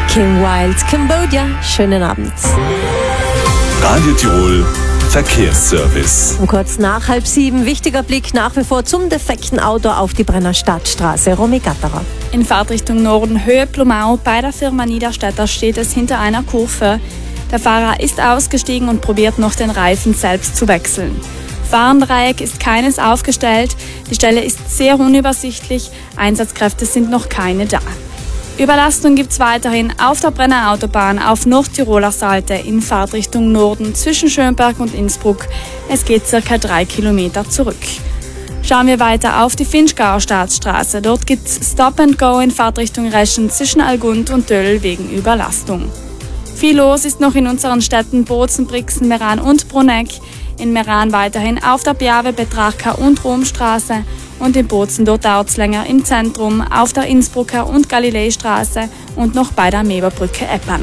Kim Wilde, Cambodia. Schönen Abend. Radio Tirol Verkehrsservice. Um kurz nach 6:30, wichtiger Blick nach wie vor zum defekten Auto auf die Brenner Stadtstraße. Romy Gatterer. In Fahrtrichtung Norden, Höhe Blumau, bei der Firma Niederstädter steht es hinter einer Kurve. Der Fahrer ist ausgestiegen und probiert noch den Reifen selbst zu wechseln. Warndreieck ist keines aufgestellt, die Stelle ist sehr unübersichtlich, Einsatzkräfte sind noch keine da. Überlastung gibt es weiterhin auf der Brenner Autobahn auf Nordtiroler Seite in Fahrtrichtung Norden zwischen Schönberg und Innsbruck. Es geht ca. 3 Kilometer zurück. Schauen wir weiter auf die Finchgauer Staatsstraße. Dort gibt es Stop and Go in Fahrtrichtung Reschen zwischen Algund und Döll wegen Überlastung. Viel los ist noch in unseren Städten Bozen, Brixen, Meran und Bruneck. In Meran weiterhin auf der Piave, Petrarca und Romstraße und in Bozen dort dauert es länger im Zentrum, auf der Innsbrucker und Galileistraße und noch bei der Meberbrücke Eppern.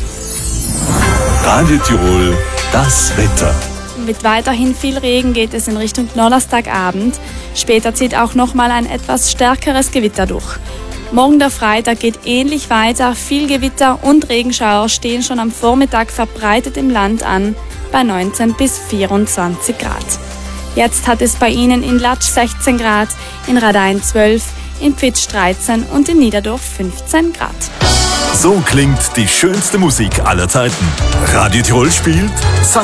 Radio Tirol, das Wetter. Mit weiterhin viel Regen geht es in Richtung Donnerstagabend. Später zieht auch nochmal ein etwas stärkeres Gewitter durch. Morgen der Freitag geht ähnlich weiter. Viel Gewitter und Regenschauer stehen schon am Vormittag verbreitet im Land an, bei 19 bis 24 Grad. Jetzt hat es bei Ihnen in Latsch 16 Grad, in Radein 12, in Pfitsch 13 und in Niederdorf 15 Grad. So klingt die schönste Musik aller Zeiten. Radio Tirol spielt